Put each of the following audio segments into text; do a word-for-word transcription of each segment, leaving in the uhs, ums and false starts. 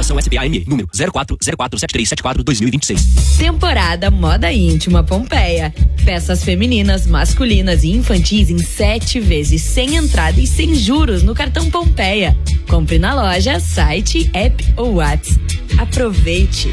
Operação S P A M E, número zero quatro zero quatro sete três sete quatro dois mil e vinte e seis. Temporada Moda Íntima Pompeia. Peças femininas, masculinas e infantis em sete vezes sem entrada e sem juros no cartão Pompeia. Compre na loja, site, app ou WhatsApp. Aproveite!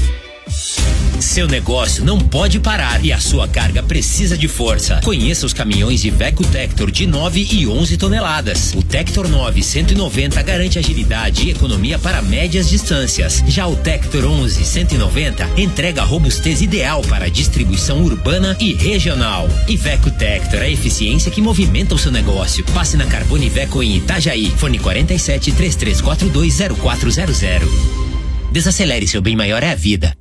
Seu negócio não pode parar e a sua carga precisa de força. Conheça os caminhões Iveco Tector de nove e onze toneladas. O Tector nove cento e noventa garante agilidade e economia para médias distâncias. Já o Tector onze cento e noventa entrega a robustez ideal para distribuição urbana e regional. Iveco Tector, a eficiência que movimenta o seu negócio. Passe na Carbono Iveco em Itajaí. Fone quarenta e sete, três três quatro dois, zero quatro zero zero. Desacelere, seu bem maior é a vida.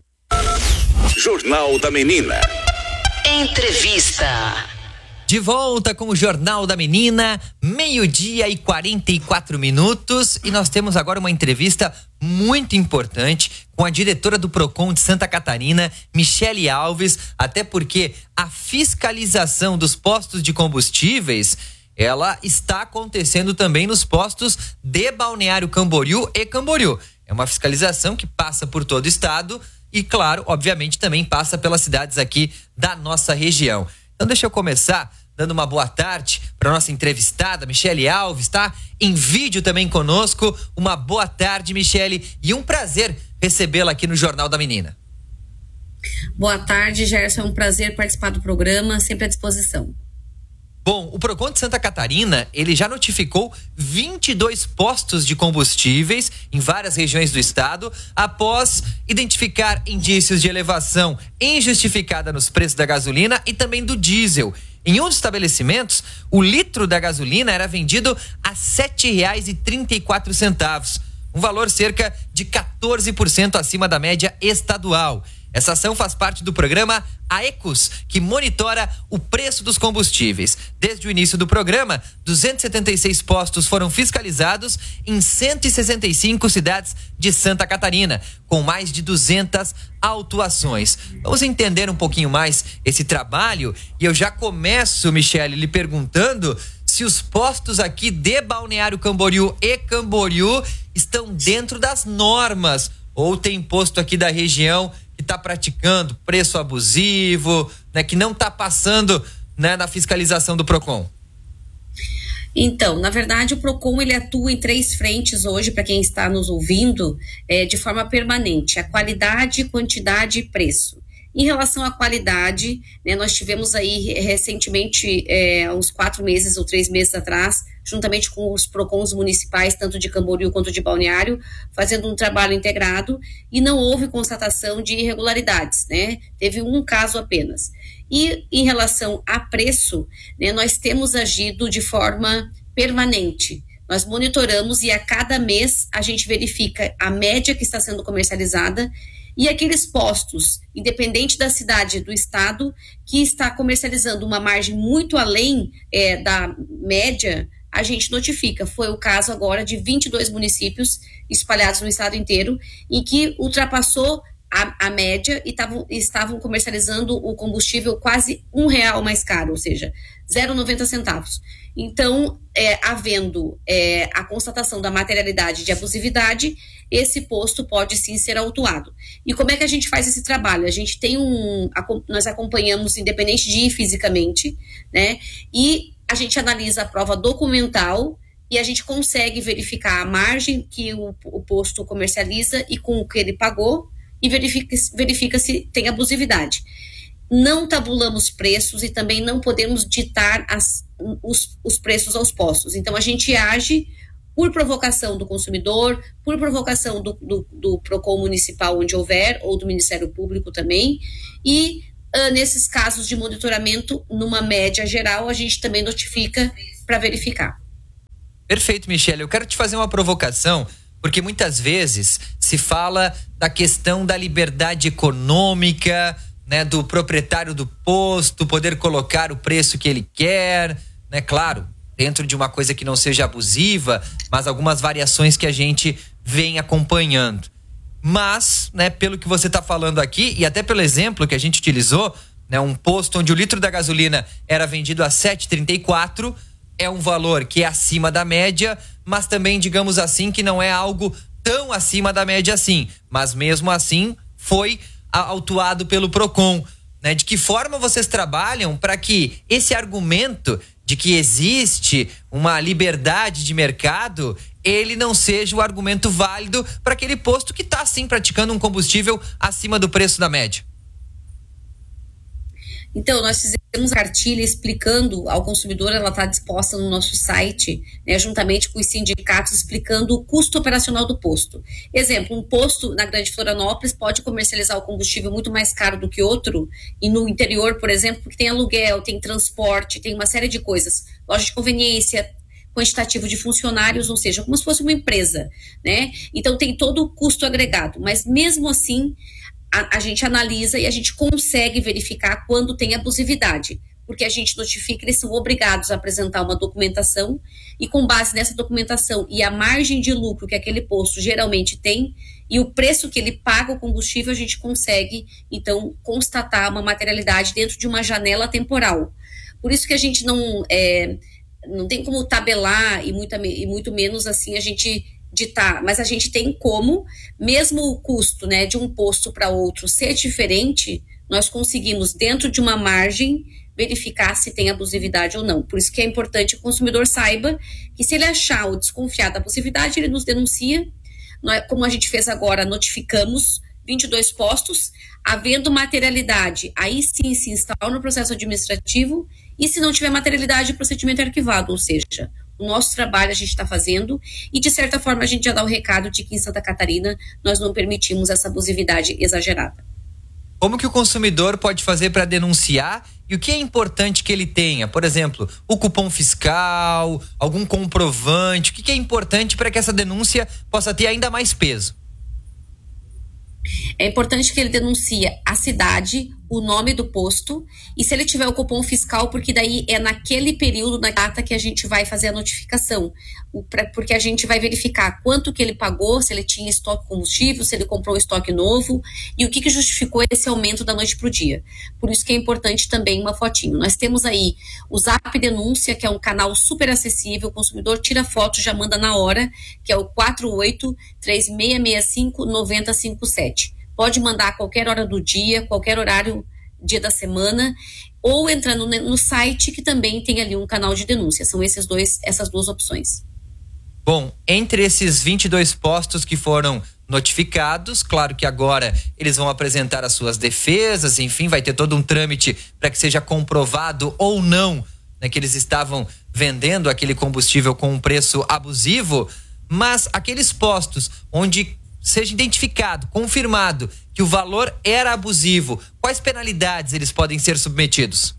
Jornal da Menina. Entrevista. De volta com o Jornal da Menina, meio-dia e quarenta e quatro minutos, e nós temos agora uma entrevista muito importante com a diretora do Procon de Santa Catarina, Michele Alves, até porque a fiscalização dos postos de combustíveis, ela está acontecendo também nos postos de Balneário Camboriú e Camboriú. É uma fiscalização que passa por todo o estado e, claro, obviamente também passa pelas cidades aqui da nossa região. Então deixa eu começar dando uma boa tarde para nossa entrevistada, Michele Alves, tá? Em vídeo também conosco. Uma boa tarde, Michele, e um prazer recebê-la aqui no Jornal da Menina. Boa tarde, Gerson, é um prazer participar do programa, sempre à disposição. Bom, o Procon de Santa Catarina, ele já notificou vinte e dois postos de combustíveis em várias regiões do estado, após identificar indícios de elevação injustificada nos preços da gasolina e também do diesel. Em um dos estabelecimentos, o litro da gasolina era vendido a sete reais e trinta e quatro centavos, um valor cerca de quatorze por cento acima da média estadual. Essa ação faz parte do programa AECOS, que monitora o preço dos combustíveis. Desde o início do programa, duzentos e setenta e seis postos foram fiscalizados em cento e sessenta e cinco cidades de Santa Catarina, com mais de duzentas autuações. Vamos entender um pouquinho mais esse trabalho e eu já começo, Michele, lhe perguntando se os postos aqui de Balneário Camboriú e Camboriú estão dentro das normas ou tem posto aqui da região que está praticando preço abusivo, né, que não está passando, né, na fiscalização do Procon. Então, na verdade, o Procon ele atua em três frentes hoje, para quem está nos ouvindo, é, de forma permanente: a qualidade, quantidade e preço. Em relação à qualidade, né, nós tivemos aí recentemente, é, uns quatro meses ou três meses atrás, juntamente com os Procons municipais, tanto de Camboriú quanto de Balneário, fazendo um trabalho integrado, e não houve constatação de irregularidades, né? Teve um caso apenas. E em relação a preço, né, nós temos agido de forma permanente. Nós monitoramos e a cada mês a gente verifica a média que está sendo comercializada e aqueles postos, independente da cidade do estado, que está comercializando uma margem muito além é, da média, a gente notifica. Foi o caso agora de vinte e dois municípios espalhados no estado inteiro, em que ultrapassou a, a média e tavam, estavam comercializando o combustível quase um real mais caro, ou seja, zero vírgula noventa centavos. Então, é, havendo é, a constatação da materialidade de abusividade, esse posto pode sim ser autuado. E como é que a gente faz esse trabalho? A gente tem um... Nós acompanhamos independente de ir fisicamente, né? E a gente analisa a prova documental e a gente consegue verificar a margem que o, o posto comercializa e com o que ele pagou e verifica, verifica se tem abusividade. Não tabulamos preços e também não podemos ditar as, os, os preços aos postos. Então, a gente age por provocação do consumidor, por provocação do, do, do Procon municipal onde houver, ou do Ministério Público também, e uh, nesses casos de monitoramento, numa média geral, a gente também notifica para verificar. Perfeito, Michele. Eu quero te fazer uma provocação, porque muitas vezes se fala da questão da liberdade econômica, né, do proprietário do posto poder colocar o preço que ele quer, né, claro, dentro de uma coisa que não seja abusiva, mas algumas variações que a gente vem acompanhando. Mas, né, pelo que você está falando aqui, e até pelo exemplo que a gente utilizou, né, um posto onde o litro da gasolina era vendido a sete reais e trinta e quatro centavos, é um valor que é acima da média, mas também, digamos assim, que não é algo tão acima da média assim, mas mesmo assim foi autuado pelo Procon, né? De que forma vocês trabalham para que esse argumento de que existe uma liberdade de mercado, ele não seja o argumento válido para aquele posto que está sim praticando um combustível acima do preço da média? Então, nós fizemos cartilha explicando ao consumidor, ela está disposta no nosso site, né, juntamente com os sindicatos, explicando o custo operacional do posto. Exemplo, um posto na Grande Florianópolis pode comercializar o combustível muito mais caro do que outro, e no interior, por exemplo, porque tem aluguel, tem transporte, tem uma série de coisas, loja de conveniência, quantitativo de funcionários, ou seja, como se fosse uma empresa, né? Então, tem todo o custo agregado, mas mesmo assim, A, a gente analisa e a gente consegue verificar quando tem abusividade, porque a gente notifica que eles são obrigados a apresentar uma documentação e com base nessa documentação e a margem de lucro que aquele posto geralmente tem e o preço que ele paga o combustível, a gente consegue, então, constatar uma materialidade dentro de uma janela temporal. Por isso que a gente não, é, não tem como tabelar e muito, e muito menos assim a gente ditar, mas a gente tem como, mesmo o custo, né, de um posto para outro ser diferente, nós conseguimos, dentro de uma margem, verificar se tem abusividade ou não. Por isso que é importante que o consumidor saiba que se ele achar ou desconfiar da abusividade, ele nos denuncia. Nós, como a gente fez agora, notificamos vinte e dois postos, havendo materialidade, aí sim se instala no processo administrativo, e se não tiver materialidade, o procedimento é arquivado, ou seja, o nosso trabalho a gente está fazendo e, de certa forma, a gente já dá o recado de que em Santa Catarina nós não permitimos essa abusividade exagerada. Como que o consumidor pode fazer para denunciar e o que é importante que ele tenha? Por exemplo, o cupom fiscal, algum comprovante, o que é importante para que essa denúncia possa ter ainda mais peso? É importante que ele denuncie a cidade, o nome do posto e se ele tiver o cupom fiscal, porque daí é naquele período, na data que a gente vai fazer a notificação, porque a gente vai verificar quanto que ele pagou, se ele tinha estoque combustível, se ele comprou estoque novo e o que que justificou esse aumento da noite para o dia. Por isso que é importante também uma fotinho. Nós temos aí o Zap Denúncia, que é um canal super acessível, o consumidor tira foto, já manda na hora, que é o quatro oito, três seis seis cinco, nove zero cinco sete. Pode mandar a qualquer hora do dia, qualquer horário, dia da semana, ou entrando no site, que também tem ali um canal de denúncia. São esses dois, essas duas opções. Bom, entre esses vinte e dois postos que foram notificados, claro que agora eles vão apresentar as suas defesas, enfim, vai ter todo um trâmite para que seja comprovado ou não, né, que eles estavam vendendo aquele combustível com um preço abusivo, mas aqueles postos onde seja identificado, confirmado que o valor era abusivo, quais penalidades eles podem ser submetidos?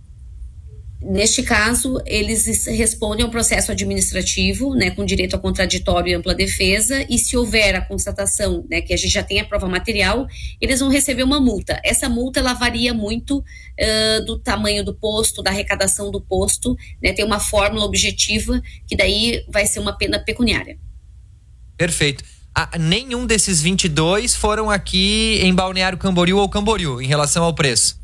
Neste caso, eles respondem a um processo administrativo, né, com direito a contraditório e ampla defesa, e se houver a constatação, né, que a gente já tem a prova material, eles vão receber uma multa. Essa multa, ela varia muito uh, do tamanho do posto, da arrecadação do posto, né, tem uma fórmula objetiva, que daí vai ser uma pena pecuniária. Perfeito. Ah, nenhum desses vinte e dois foram aqui em Balneário Camboriú ou Camboriú, em relação ao preço?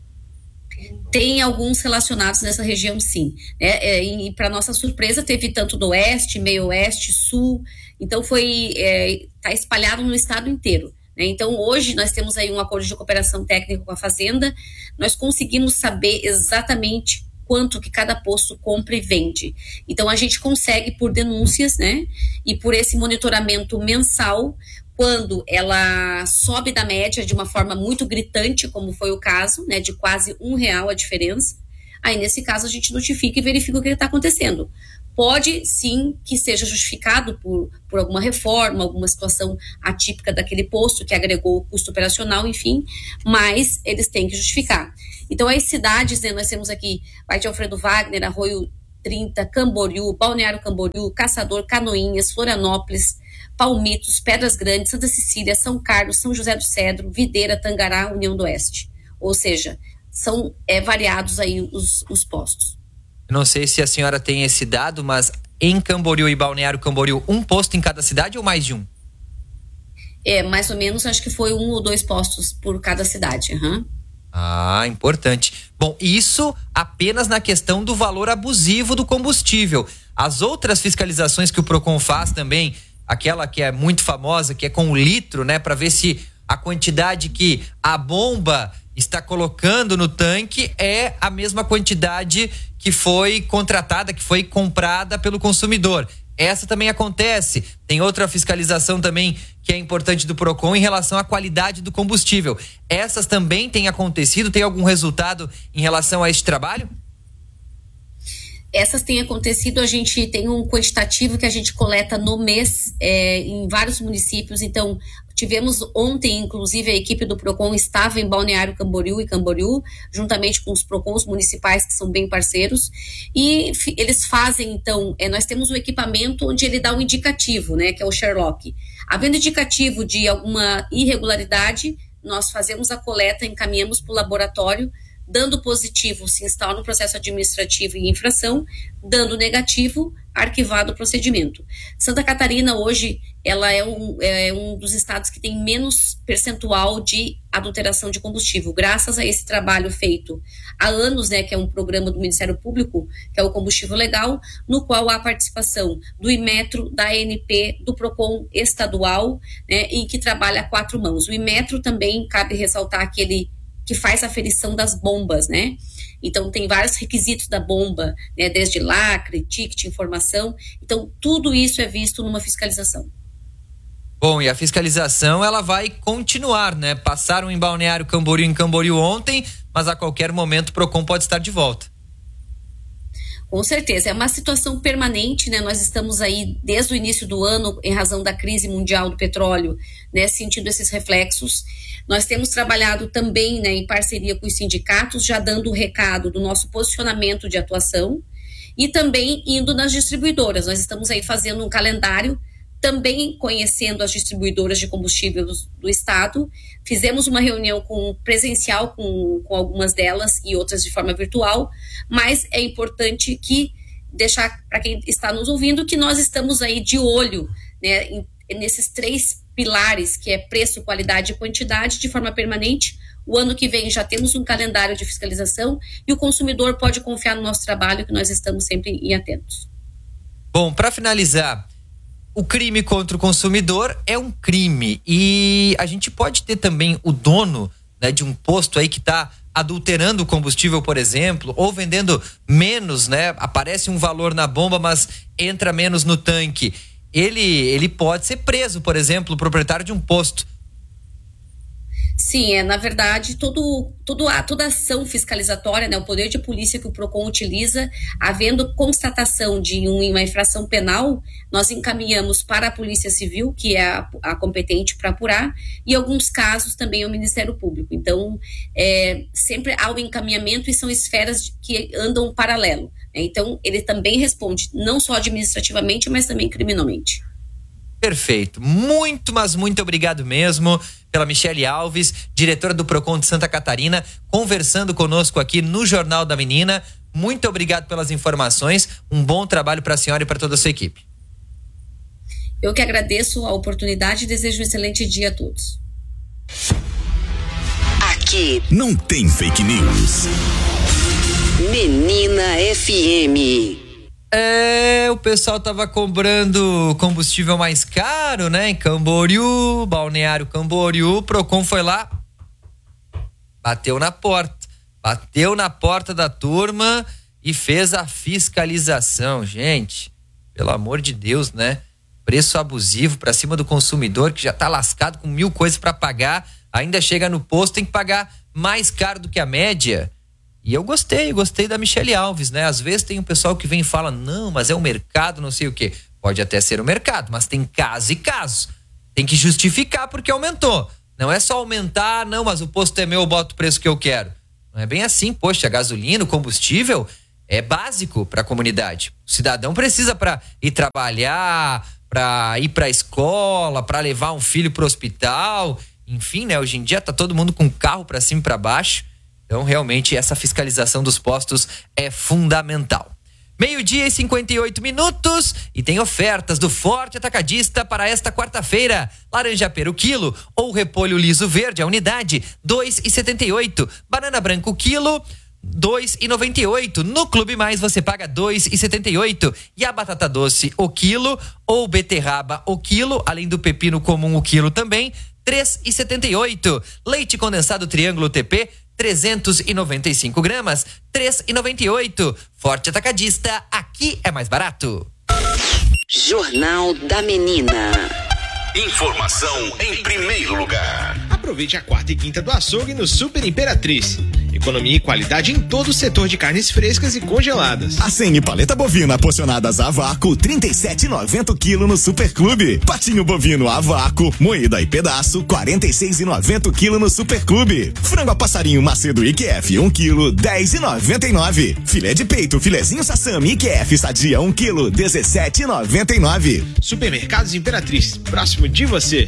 Tem alguns relacionados nessa região, sim. É, é, e para nossa surpresa, teve tanto do oeste, meio oeste, sul. Então, foi está é, espalhado no estado inteiro. Né? Então, hoje, nós temos aí um acordo de cooperação técnica com a Fazenda. Nós conseguimos saber exatamente quanto que cada posto compra e vende. Então, a gente consegue por denúncias, né? E por esse monitoramento mensal, quando ela sobe da média de uma forma muito gritante, como foi o caso, né? De quase um real a diferença. Aí, nesse caso, a gente notifica e verifica o que está acontecendo. Pode, sim, que seja justificado por, por alguma reforma, alguma situação atípica daquele posto que agregou o custo operacional, enfim, mas eles têm que justificar. Então, as cidades, né, nós temos aqui Vai de Alfredo Wagner, Arroio trinta, Camboriú, Balneário Camboriú, Caçador, Canoinhas, Florianópolis, Palmitos, Pedras Grandes, Santa Cecília, São Carlos, São José do Cedro, Videira, Tangará, União do Oeste. Ou seja, são é, variados aí os, os postos. Não sei se a senhora tem esse dado, mas em Camboriú e Balneário Camboriú, um posto em cada cidade ou mais de um? É, mais ou menos, acho que foi um ou dois postos por cada cidade. Uhum. Ah, importante. Bom, isso apenas na questão do valor abusivo do combustível. As outras fiscalizações que o Procon faz também, aquela que é muito famosa, que é com o litro, né? Para ver se a quantidade que a bomba está colocando no tanque é a mesma quantidade que foi contratada, que foi comprada pelo consumidor. Essa também acontece. Tem outra fiscalização também que é importante do Procon em relação à qualidade do combustível. Essas também têm acontecido? Tem algum resultado em relação a este trabalho? Essas têm acontecido, a gente tem um quantitativo que a gente coleta no mês é, em vários municípios. Então, tivemos ontem, inclusive, a equipe do Procon estava em Balneário Camboriú e Camboriú, juntamente com os Procons municipais, que são bem parceiros, e f- eles fazem, então, é, nós temos um equipamento onde ele dá um indicativo, né, que é o Sherlock. Havendo indicativo de alguma irregularidade, nós fazemos a coleta, encaminhamos para o laboratório. Dando positivo, se instala no processo administrativo e infração. Dando negativo, arquivado o procedimento. Santa Catarina hoje, ela é um, é um dos estados que tem menos percentual de adulteração de combustível, graças a esse trabalho feito há anos, né, que é um programa do Ministério Público, que é o Combustível Legal, no qual há a participação do Inmetro, da A N P, do Procon estadual, né, e que trabalha a quatro mãos. O Inmetro também, cabe ressaltar aquele que faz a aferição das bombas, né? Então, tem vários requisitos da bomba, né? Desde lacre, ticket, informação. Então, tudo isso é visto numa fiscalização. Bom, e a fiscalização, ela vai continuar, né? Passaram em Balneário Camboriú em Camboriú ontem, mas a qualquer momento o Procon pode estar de volta. Com certeza, é uma situação permanente, né? Nós estamos aí desde o início do ano, em razão da crise mundial do petróleo, né? Sentindo esses reflexos. Nós temos trabalhado também, né, em parceria com os sindicatos, já dando o recado do nosso posicionamento de atuação e também indo nas distribuidoras. Nós estamos aí fazendo um calendário, também conhecendo as distribuidoras de combustível do, do estado. Fizemos uma reunião com, presencial com, com algumas delas e outras de forma virtual, mas é importante que deixar para quem está nos ouvindo que nós estamos aí de olho, né, em, nesses três pilares, que é preço, qualidade e quantidade, de forma permanente. O ano que vem já temos um calendário de fiscalização e o consumidor pode confiar no nosso trabalho, que nós estamos sempre em atentos. Bom, para finalizar, o crime contra o consumidor é um crime e a gente pode ter também o dono, né, de um posto aí que está adulterando o combustível, por exemplo, ou vendendo menos, né? Aparece um valor na bomba, mas entra menos no tanque. Ele, ele pode ser preso, por exemplo, o proprietário de um posto. Sim, é, na verdade, todo, todo, a, toda ação fiscalizatória, né, o poder de polícia que o Procon utiliza, havendo constatação de um, uma infração penal, nós encaminhamos para a Polícia Civil, que é a, a competente para apurar, e em alguns casos também ao Ministério Público. Então, é, sempre há o encaminhamento e são esferas que andam paralelo. Né? Então, ele também responde, não só administrativamente, mas também criminalmente. Perfeito. Muito, mas muito obrigado mesmo pela Michele Alves, diretora do Procon de Santa Catarina, conversando conosco aqui no Jornal da Menina. Muito obrigado pelas informações. Um bom trabalho para a senhora e para toda a sua equipe. Eu que agradeço a oportunidade e desejo um excelente dia a todos. Aqui não tem fake news. Menina F M. É, o pessoal tava cobrando combustível mais caro, né? Em Camboriú, Balneário Camboriú, o Procon foi lá, bateu na porta, bateu na porta da turma e fez a fiscalização. Gente, pelo amor de Deus, né? Preço abusivo pra cima do consumidor que já tá lascado com mil coisas pra pagar, ainda chega no posto, tem que pagar mais caro do que a média. E eu gostei, gostei da Michele Alves, né? Às vezes tem um pessoal que vem e fala, não, mas é o mercado, não sei o quê. Pode até ser o mercado, mas tem caso e caso. Tem que justificar porque aumentou. Não é só aumentar, não, mas o posto é meu, eu boto o preço que eu quero. Não é bem assim, poxa, a gasolina, o combustível é básico para a comunidade. O cidadão precisa para ir trabalhar, para ir para a escola, para levar um filho para o hospital. Enfim, né? Hoje em dia tá todo mundo com carro para cima e para baixo. Então, realmente, essa fiscalização dos postos é fundamental. Meio-dia e cinquenta e oito minutos e tem ofertas do Forte Atacadista para esta quarta-feira. Laranja pera o quilo ou repolho liso verde a unidade, dois reais e setenta e oito. Banana branca o quilo, dois e noventa e oito. No Clube Mais você paga dois e setenta e oito. E a batata doce o quilo ou beterraba o quilo, além do pepino comum o quilo também, três e setenta e oito. Leite condensado Triângulo T P trezentos e noventa e cinco gramas, três e noventa e oito. Forte Atacadista, aqui é mais barato. Jornal da Menina. Informação em primeiro lugar. Aproveite a quarta e quinta do açougue no Super Imperatriz. Economia e qualidade em todo o setor de carnes frescas e congeladas. Acém e paleta bovina porcionadas a vácuo, trinta e sete e noventa o quilo no Super Clube. Patinho bovino a vácuo, moída e pedaço, quarenta e seis e noventa o quilo no Super Clube. Frango a passarinho Macedo I Q F um quilo, dez e noventa e nove. Filé de peito, filezinho Sassami I Q F Sadia um quilo, dezessete e noventa e nove. Supermercados Imperatriz, próximo de você.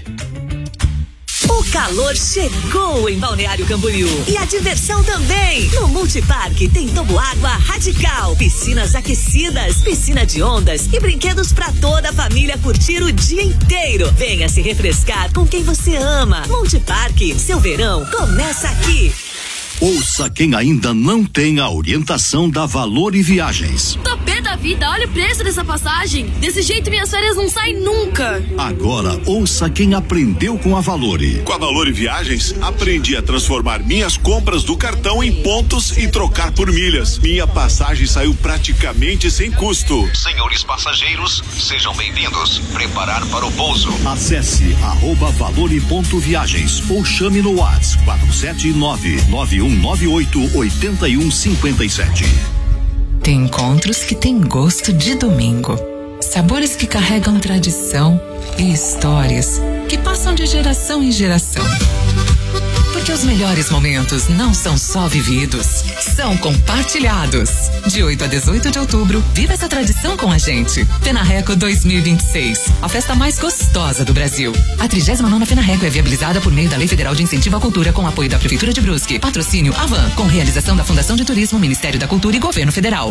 O calor chegou em Balneário Camboriú e a diversão também. No Multiparque tem toboágua radical, piscinas aquecidas, piscina de ondas e brinquedos para toda a família curtir o dia inteiro. Venha se refrescar com quem você ama. Multiparque, seu verão começa aqui. Ouça quem ainda não tem a orientação da Valore Viagens. Tô pé da vida, olha o preço dessa passagem. Desse jeito minhas férias não saem nunca. Agora ouça quem aprendeu com a Valore. Com a Valore Viagens, aprendi a transformar minhas compras do cartão em pontos e trocar por milhas. Minha passagem saiu praticamente sem custo. Senhores passageiros, sejam bem-vindos. Preparar para o pouso. Acesse arroba valore ponto viagens ou chame no WhatsApp quatro sete nove, nove um nove oito, oito um cinco sete. Tem encontros que têm gosto de domingo. Sabores que carregam tradição e histórias que passam de geração em geração. Porque os melhores momentos não são só vividos, são compartilhados. De oito a dezoito de outubro, viva essa tradição com a gente. FenaReco dois mil e vinte e seis, a festa mais gostosa do Brasil. A trigésima nona FenaReco é viabilizada por meio da Lei Federal de Incentivo à Cultura com apoio da Prefeitura de Brusque. Patrocínio Avan, com realização da Fundação de Turismo, Ministério da Cultura e Governo Federal.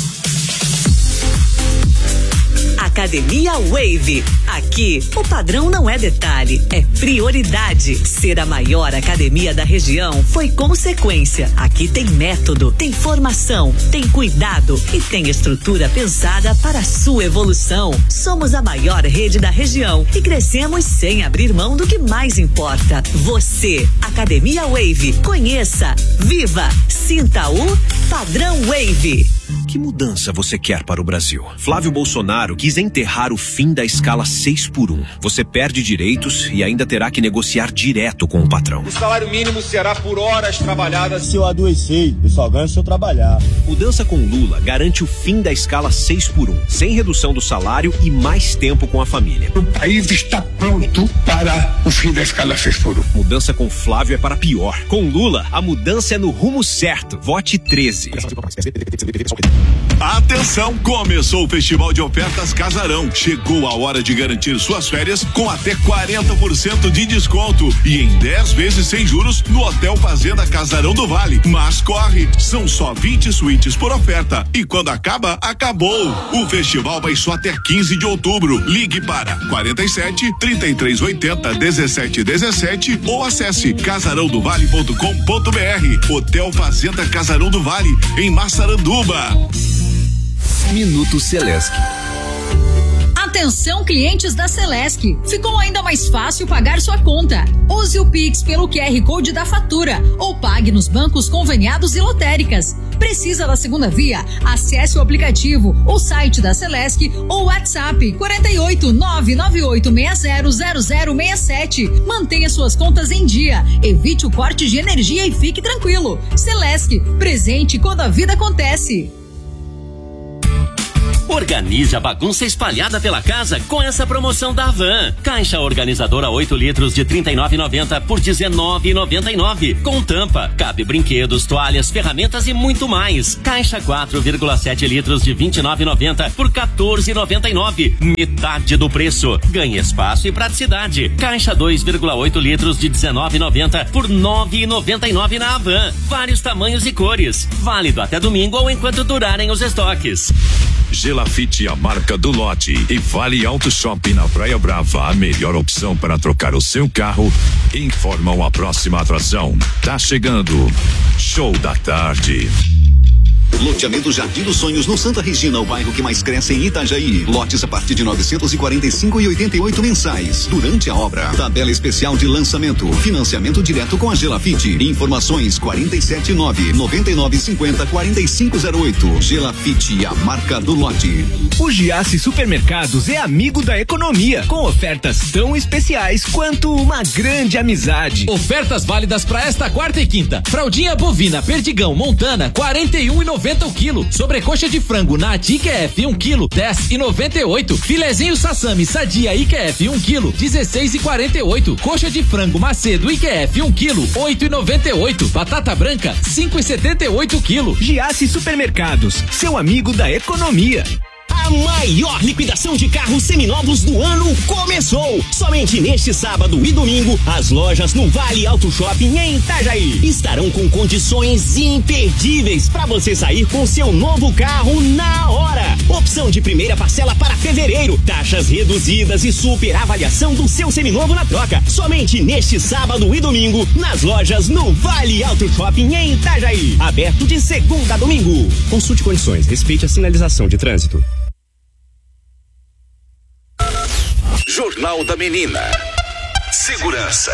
Academia Wave. Aqui, o padrão não é detalhe, é prioridade. Ser a maior academia da região foi consequência. Aqui tem método, tem formação, tem cuidado e tem estrutura pensada para a sua evolução. Somos a maior rede da região e crescemos sem abrir mão do que mais importa. Você, Academia Wave. Conheça, viva, sinta o padrão Wave. Que mudança você quer para o Brasil? Flávio Bolsonaro quis enterrar o fim da escala seis por um. Você perde direitos e ainda terá que negociar direto com o patrão. O salário mínimo será por horas trabalhadas. Se eu adoecer, eu só ganho se eu trabalhar. Mudança com Lula garante o fim da escala seis por um, sem redução do salário e mais tempo com a família. O país está pronto para o fim da escala seis por um. Mudança com Flávio é para pior. Com Lula, a mudança é no rumo certo. Vote treze. Atenção, começou o Festival de Ofertas Casarão. Chegou a hora de garantir suas férias com até quarenta por cento de desconto e em dez vezes sem juros no Hotel Fazenda Casarão do Vale. Mas corre, são só vinte suítes por oferta e quando acaba, acabou. O festival vai só até quinze de outubro. Ligue para quarenta e sete, trinta e três oitenta, dezessete dezessete ou acesse casarão do vale ponto com ponto br. Hotel Fazenda Casarão do Vale, em Massaranduba. Minuto Celesc. Atenção, clientes da Celesc. Ficou ainda mais fácil pagar sua conta. Use o Pix pelo Q R Code da fatura ou pague nos bancos conveniados e lotéricas. Precisa da segunda via? Acesse o aplicativo, o site da Celesc ou WhatsApp quatro oito nove nove oito seis zero zero zero seis sete. Mantenha suas contas em dia, evite o corte de energia e fique tranquilo. Celesc, presente quando a vida acontece. Organize a bagunça espalhada pela casa com essa promoção da Avan. Caixa organizadora oito litros de trinta e nove reais e noventa centavos por dezenove reais e noventa e nove centavos. Com tampa, cabe brinquedos, toalhas, ferramentas e muito mais. Caixa quatro vírgula sete litros de vinte e nove reais e noventa centavos por quatorze reais e noventa e nove centavos. Metade do preço. Ganhe espaço e praticidade. Caixa dois vírgula oito litros de dezenove reais e noventa centavos por nove reais e noventa e nove centavos na Avan. Vários tamanhos e cores. Válido até domingo ou enquanto durarem os estoques. Gelafite, a marca do lote, e Vale Auto Shopping na Praia Brava, a melhor opção para trocar o seu carro. Informam a próxima atração. Tá chegando. Show da tarde. Loteamento Jardim dos Sonhos no Santa Regina, o bairro que mais cresce em Itajaí. Lotes a partir de novecentos e quarenta e cinco reais e oitenta e oito mensais. Durante a obra, tabela especial de lançamento. Financiamento direto com a Gelafite. Informações quarenta e sete nove, noventa e nove cinquenta, quarenta e cinco zero oito. Gelafite, a marca do lote. O Giasse Supermercados é amigo da economia, com ofertas tão especiais quanto uma grande amizade. Ofertas válidas para esta quarta e quinta. Fraldinha bovina Perdigão Montana, quarenta e um reais e noventa o quilo. Sobrecoxa de frango Nat I Q F um quilo, dez reais e noventa e oito. Filezinho Sassami Sadia I Q F um quilo, dezesseis reais e quarenta e oito. Coxa de frango Macedo I Q F um quilo, oito reais e noventa e oito. Batata branca, cinco reais e setenta e oito o quilo. Giasse Supermercados, seu amigo da economia. A maior liquidação de carros seminovos do ano começou! Somente neste sábado e domingo, as lojas no Vale Auto Shopping em Itajaí estarão com condições imperdíveis para você sair com seu novo carro na hora. Opção de primeira parcela para fevereiro, taxas reduzidas e super avaliação do seu seminovo na troca. Somente neste sábado e domingo, nas lojas no Vale Auto Shopping em Itajaí. Aberto de segunda a domingo. Consulte condições, respeite a sinalização de trânsito. Jornal da Menina. Segurança.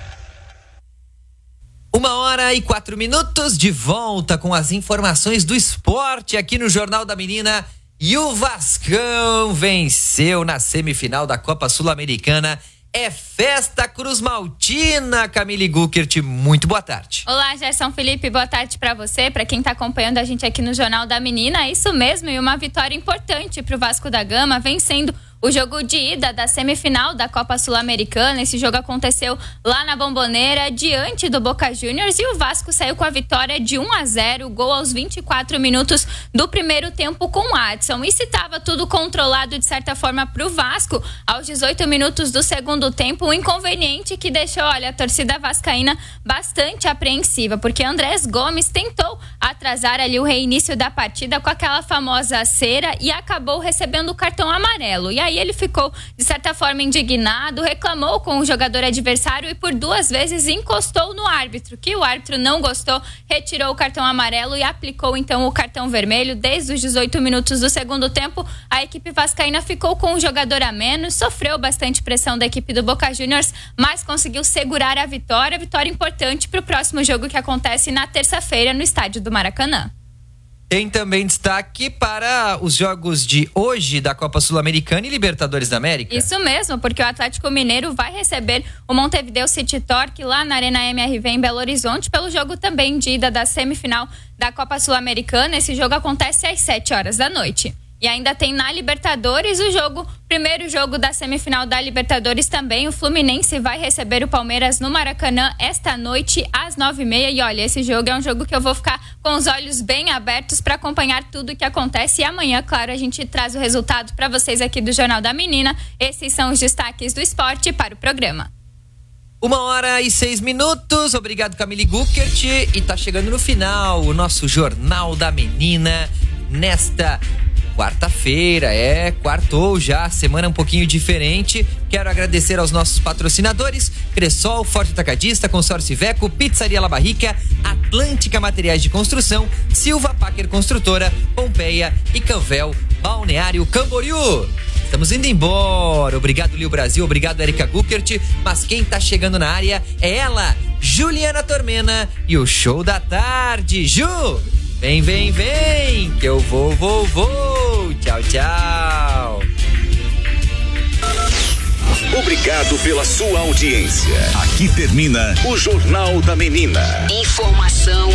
Uma hora e quatro minutos de volta com as informações do esporte aqui no Jornal da Menina. E o Vascão venceu na semifinal da Copa Sul-Americana. É festa Cruz Maltina, Camille Guckert, muito boa tarde. Olá, Gerson Felipe, boa tarde para você, para quem tá acompanhando a gente aqui no Jornal da Menina. É isso mesmo, e uma vitória importante pro Vasco da Gama, vencendo o jogo de ida da semifinal da Copa Sul-Americana. Esse jogo aconteceu lá na Bombonera, diante do Boca Juniors, e o Vasco saiu com a vitória de um a zero, gol aos vinte e quatro minutos do primeiro tempo com o Adson. E se estava tudo controlado de certa forma pro Vasco, aos dezoito minutos do segundo tempo, um inconveniente que deixou, olha, a torcida vascaína bastante apreensiva, porque Andrés Gomes tentou atrasar ali o reinício da partida com aquela famosa cera e acabou recebendo o cartão amarelo. E aí ele ficou, de certa forma, indignado, reclamou com o jogador adversário e por duas vezes encostou no árbitro, que o árbitro não gostou, retirou o cartão amarelo e aplicou então o cartão vermelho. Desde os dezoito minutos do segundo tempo, a equipe vascaína ficou com um jogador a menos, sofreu bastante pressão da equipe do Boca Juniors, mas conseguiu segurar a vitória, vitória importante para o próximo jogo que acontece na terça-feira no estádio do Maracanã. Tem também destaque para os jogos de hoje da Copa Sul-Americana e Libertadores da América. Isso mesmo, porque o Atlético Mineiro vai receber o Montevideo City Torque lá na Arena M R V em Belo Horizonte pelo jogo também de ida da semifinal da Copa Sul-Americana. Esse jogo acontece às sete horas da noite. E ainda tem na Libertadores o jogo, primeiro jogo da semifinal da Libertadores também. O Fluminense vai receber o Palmeiras no Maracanã esta noite às nove e meia. E olha, esse jogo é um jogo que eu vou ficar com os olhos bem abertos para acompanhar tudo o que acontece. E amanhã, claro, a gente traz o resultado para vocês aqui do Jornal da Menina. Esses são os destaques do esporte para o programa. Uma hora e seis minutos. Obrigado, Camille Guckert. E tá chegando no final o nosso Jornal da Menina nesta quarta-feira, é, quartou já, semana um pouquinho diferente. Quero agradecer aos nossos patrocinadores: Cressol, Forte Atacadista, Consórcio Iveco, Pizzaria La Barrica, Atlântica Materiais de Construção, Silva Packer Construtora, Pompeia e Canvel Balneário Camboriú. Estamos indo embora. Obrigado, Lio Brasil. Obrigado, Erika Guckert. Mas quem tá chegando na área é ela, Juliana Tormena, e o Show da Tarde. Ju! Vem, vem, vem, que eu vou, vou, vou. Tchau, tchau. Obrigado pela sua audiência. Aqui termina o Jornal da Menina. Informação